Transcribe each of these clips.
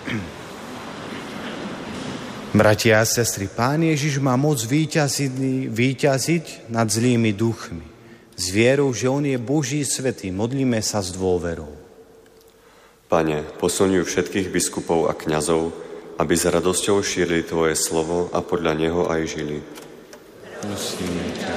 Bratia a sestry, Pán Ježiš má moc víťaziť nad zlými duchmi. S vierou, že On je Boží svätý, modlíme sa s dôverou. Pane, posilňuj všetkých biskupov a kňazov, aby s radosťou šírili Tvoje slovo a podľa neho aj žili. Prosíme ťa,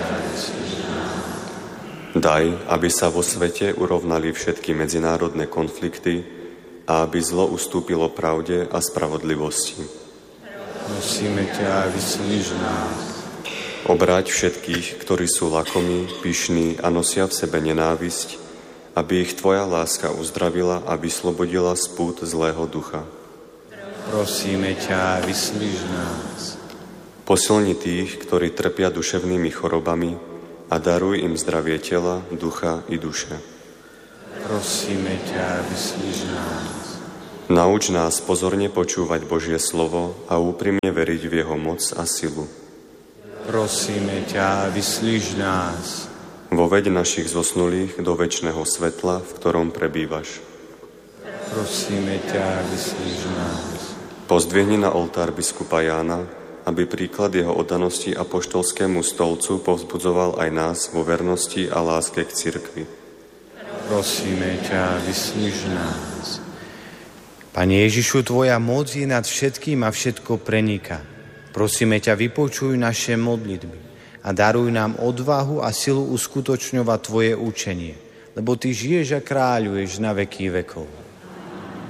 daj, aby sa vo svete urovnali všetky medzinárodné konflikty a aby zlo ustúpilo pravde a spravodlivosti. Prosíme ťa, vyslíš nás. Obráť všetkých, ktorí sú lakomí, pyšní a nosia v sebe nenávisť, aby ich Tvoja láska uzdravila a vyslobodila z pút zlého ducha. Prosíme ťa, vyslíš nás. Posilni tých, ktorí trpia duševnými chorobami a daruj im zdravie tela, ducha i duše. Prosíme ťa, vyslíš nás. Nauč nás pozorne počúvať Božie slovo a úprimne veriť v jeho moc a silu. Prosíme ťa, vyslíš nás. Voveď našich zosnulých do večného svetla, v ktorom prebývaš. Prosíme ťa, vyslíš nás. Pozdvihni na oltár biskupa Jána, aby príklad jeho oddanosti apoštolskému stolcu povzbudzoval aj nás vo vernosti a láske k cirkvi. Prosíme ťa, vyslíš nás. Pane Ježišu, Tvoja moc je nad všetkým a všetko preniká. Prosíme ťa, vypočuj naše modlitby a daruj nám odvahu a silu uskutočňovať Tvoje učenie, lebo Ty žiješ a kráľuješ na veky vekov.